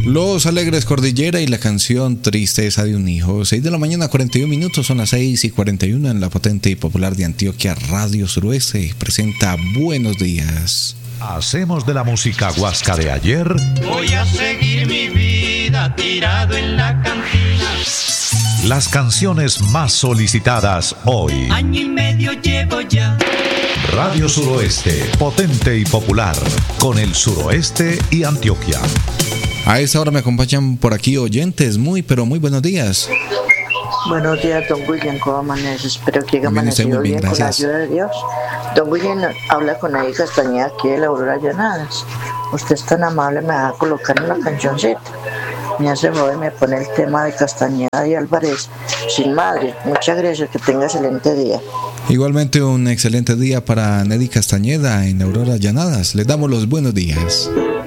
Los Alegres Cordillera y la canción Tristeza de un hijo. 6 de la mañana, 41 minutos, son las 6:41 en la potente y popular de Antioquia. Radio Suroeste presenta Buenos Días. Hacemos de la música guasca de ayer. Voy a seguir mi vida tirado en la cantina. Las canciones más solicitadas hoy. Año y medio llevo ya. Radio Suroeste, potente y popular, con el Suroeste y Antioquia. A esa hora me acompañan por aquí oyentes. Muy, pero muy buenos días. Buenos días, don William, ¿cómo amanece? Espero que haya amanecido bien, con la ayuda de Dios. Don William habla con Eddie Castañeda aquí de la Aurora Llanadas. Usted es tan amable, me va a colocar una cancioncita. Me hace favor y me pone el tema de Castañeda y Álvarez, Sin Madre. Muchas gracias, que tenga excelente día. Igualmente un excelente día para Nelly Castañeda en Aurora Llanadas. Les damos los buenos días.